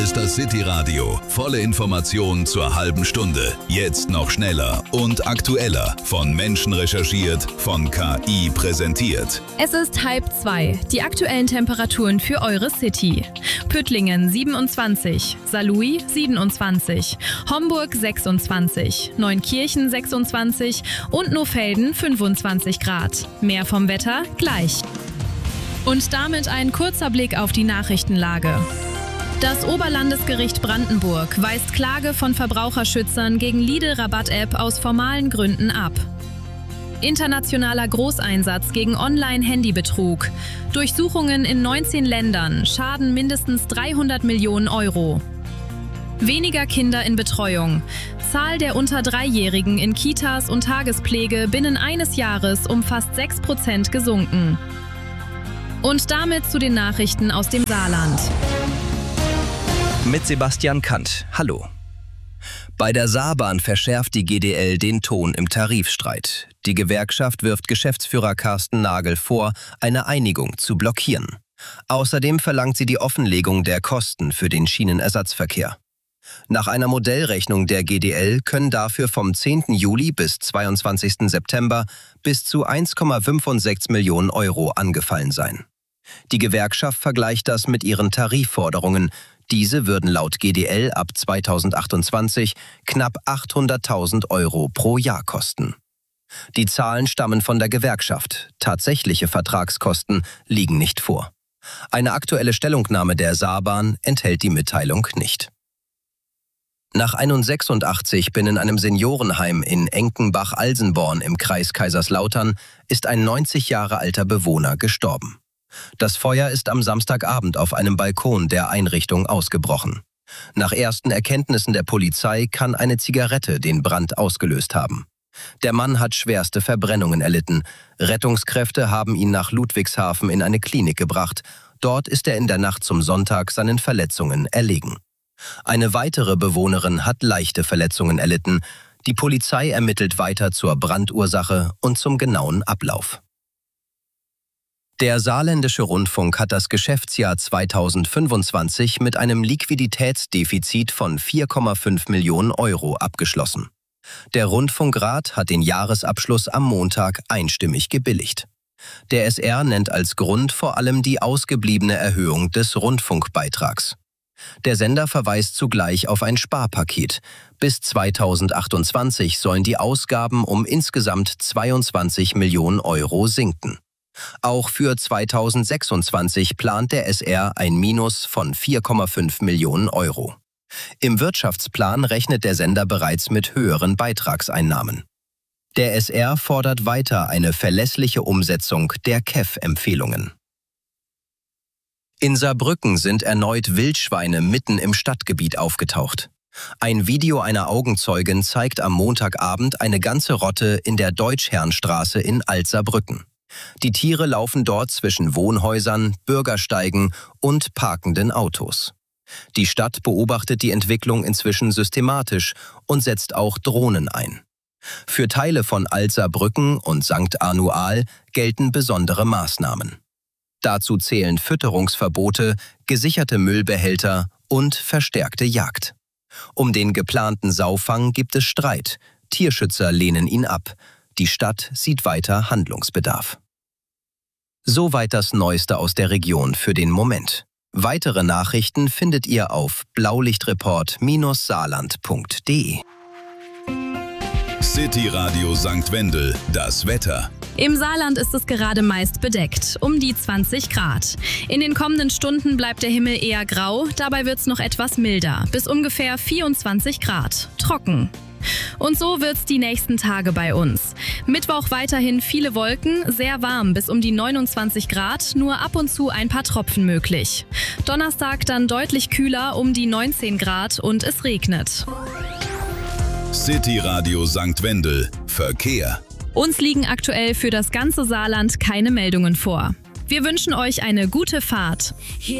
ist das City Radio. Volle Informationen zur halben Stunde. Jetzt noch schneller und aktueller. Von Menschen recherchiert, von KI präsentiert. Es ist 1:30. Die aktuellen Temperaturen für eure City. Püttlingen 27, Saarlouis 27, Homburg 26, Neunkirchen 26 und Nohfelden 25 Grad. Mehr vom Wetter gleich. Und damit ein kurzer Blick auf die Nachrichtenlage. Das Oberlandesgericht Brandenburg weist Klage von Verbraucherschützern gegen Lidl-Rabatt-App aus formalen Gründen ab. Internationaler Großeinsatz gegen Online-Handybetrug. Durchsuchungen in 19 Ländern schaden mindestens 300 Millionen Euro. Weniger Kinder in Betreuung. Zahl der unter 3-Jährigen in Kitas und Tagespflege binnen eines Jahres um fast 6% gesunken. Und damit zu den Nachrichten aus dem Saarland. Mit Sebastian Kant. Hallo. Bei der Saarbahn verschärft die GDL den Ton im Tarifstreit. Die Gewerkschaft wirft Geschäftsführer Carsten Nagel vor, eine Einigung zu blockieren. Außerdem verlangt sie die Offenlegung der Kosten für den Schienenersatzverkehr. Nach einer Modellrechnung der GDL können dafür vom 10. Juli bis 22. September bis zu 1,65 Millionen Euro angefallen sein. Die Gewerkschaft vergleicht das mit ihren Tarifforderungen. Diese würden laut GDL ab 2028 knapp 800.000 Euro pro Jahr kosten. Die Zahlen stammen von der Gewerkschaft. Tatsächliche Vertragskosten liegen nicht vor. Eine aktuelle Stellungnahme der Saarbahn enthält die Mitteilung nicht. Nach 81 bin in einem Seniorenheim in Enkenbach-Alsenborn im Kreis Kaiserslautern ist ein 90 Jahre alter Bewohner gestorben. Das Feuer ist am Samstagabend auf einem Balkon der Einrichtung ausgebrochen. Nach ersten Erkenntnissen der Polizei kann eine Zigarette den Brand ausgelöst haben. Der Mann hat schwerste Verbrennungen erlitten. Rettungskräfte haben ihn nach Ludwigshafen in eine Klinik gebracht. Dort ist er in der Nacht zum Sonntag seinen Verletzungen erlegen. Eine weitere Bewohnerin hat leichte Verletzungen erlitten. Die Polizei ermittelt weiter zur Brandursache und zum genauen Ablauf. Der Saarländische Rundfunk hat das Geschäftsjahr 2025 mit einem Liquiditätsdefizit von 4,5 Millionen Euro abgeschlossen. Der Rundfunkrat hat den Jahresabschluss am Montag einstimmig gebilligt. Der SR nennt als Grund vor allem die ausgebliebene Erhöhung des Rundfunkbeitrags. Der Sender verweist zugleich auf ein Sparpaket. Bis 2028 sollen die Ausgaben um insgesamt 22 Millionen Euro sinken. Auch für 2026 plant der SR ein Minus von 4,5 Millionen Euro. Im Wirtschaftsplan rechnet der Sender bereits mit höheren Beitragseinnahmen. Der SR fordert weiter eine verlässliche Umsetzung der KEF-Empfehlungen. In Saarbrücken sind erneut Wildschweine mitten im Stadtgebiet aufgetaucht. Ein Video einer Augenzeugin zeigt am Montagabend eine ganze Rotte in der Deutschherrnstraße in Alt-Saarbrücken. Die Tiere laufen dort zwischen Wohnhäusern, Bürgersteigen und parkenden Autos. Die Stadt beobachtet die Entwicklung inzwischen systematisch und setzt auch Drohnen ein. Für Teile von Alt-Saarbrücken und St. Arnual gelten besondere Maßnahmen. Dazu zählen Fütterungsverbote, gesicherte Müllbehälter und verstärkte Jagd. Um den geplanten Saufang gibt es Streit. Tierschützer lehnen ihn ab. Die Stadt sieht weiter Handlungsbedarf. Soweit das Neueste aus der Region für den Moment. Weitere Nachrichten findet ihr auf blaulichtreport-saarland.de. City Radio St. Wendel, das Wetter. Im Saarland ist es gerade meist bedeckt, um die 20 Grad. In den kommenden Stunden bleibt der Himmel eher grau, dabei wird es noch etwas milder, bis ungefähr 24 Grad. Trocken. Und so wird's die nächsten Tage bei uns. Mittwoch weiterhin viele Wolken, sehr warm bis um die 29 Grad, nur ab und zu ein paar Tropfen möglich. Donnerstag dann deutlich kühler, um die 19 Grad und es regnet. City Radio St. Wendel, Verkehr. Uns liegen aktuell für das ganze Saarland keine Meldungen vor. Wir wünschen euch eine gute Fahrt.